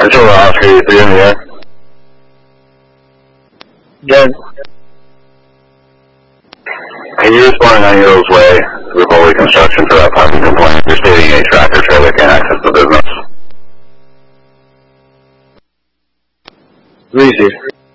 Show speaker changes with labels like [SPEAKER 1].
[SPEAKER 1] Control Oscar 3 in the air.
[SPEAKER 2] Good.
[SPEAKER 1] Can you respond on Angelo's way to the Foley Construction for that parking complaint? You're stating a tractor trailer can't access the business.
[SPEAKER 2] Breezy.